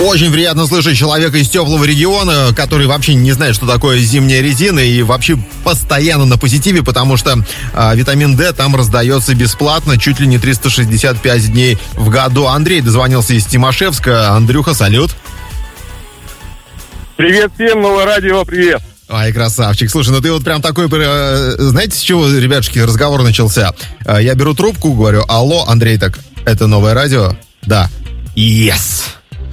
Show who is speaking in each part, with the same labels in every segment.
Speaker 1: Очень приятно слышать человека из теплого региона, который вообще не знает, что такое зимняя резина, и вообще постоянно на позитиве, потому что витамин D там раздается бесплатно чуть ли не 365 дней в году. Андрей дозвонился из Тимошевска. Андрюха, салют.
Speaker 2: Привет всем, новое радио, привет.
Speaker 1: Ай, красавчик. Слушай, ну ты вот прям такой... Знаете, с чего, ребятушки, разговор начался? Я беру трубку, говорю: алло, Андрей, так, это новое радио? Да. Yes!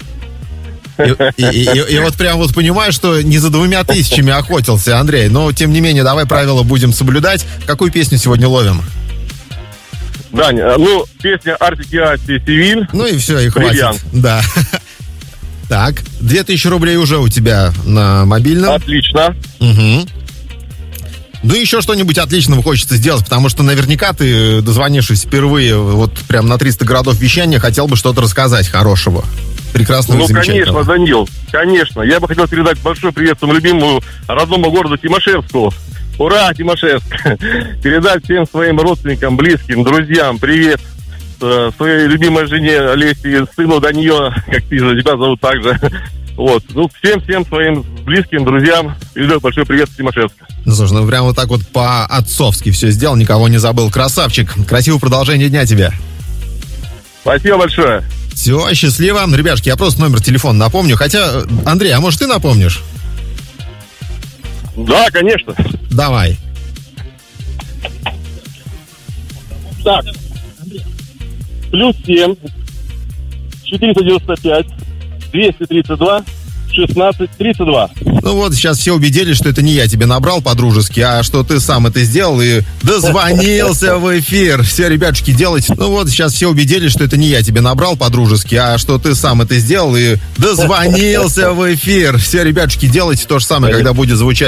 Speaker 1: И вот прям вот понимаю, что не за 2000 охотился, Андрей. Но, тем не менее, давай правила будем соблюдать. Какую песню сегодня ловим?
Speaker 2: Даня, песня Артик и Асти «Сивиль».
Speaker 1: Ну и все, и хватит.
Speaker 2: Бриллиант.
Speaker 1: Да. Так, 2000 рублей уже у тебя на мобильном.
Speaker 2: Отлично.
Speaker 1: Угу. Ну, еще что-нибудь отличного хочется сделать, потому что наверняка ты, дозвонившись впервые вот прям на 300 городов вещания, хотел бы что-то рассказать хорошего. Прекрасного и замечательного.
Speaker 2: Конечно, Данил, конечно. Я бы хотел передать большой привет своему любимому родному городу Тимошевску. Ура, Тимошевск! Передать всем своим родственникам, близким, друзьям привет. Своей любимой жене Олесе, сыну Даниила, как ты же, тебя зовут так же. Вот. Всем своим близким, друзьям передаю большой привет с Тимошевска.
Speaker 1: Ну, слушай, ну прям вот так вот по-отцовски все сделал, никого не забыл. Красавчик. Красивого продолжения дня тебе.
Speaker 2: Спасибо большое.
Speaker 1: Все, счастливо. Ребяшки, я просто номер телефона напомню. Хотя, Андрей, а может ты напомнишь?
Speaker 2: Да, конечно.
Speaker 1: Давай.
Speaker 2: Так. +7 495 232 16 32.
Speaker 1: Ну вот, сейчас все убедились, что это не я тебе набрал по-дружески, а что ты сам это сделал и дозвонился в эфир. Все, ребятушки, делайте. Ну вот, сейчас все убедились, что это не я тебе набрал по-дружески, а что ты сам это сделал и дозвонился в эфир. Все, ребятушки, делайте то же самое, когда будет звучать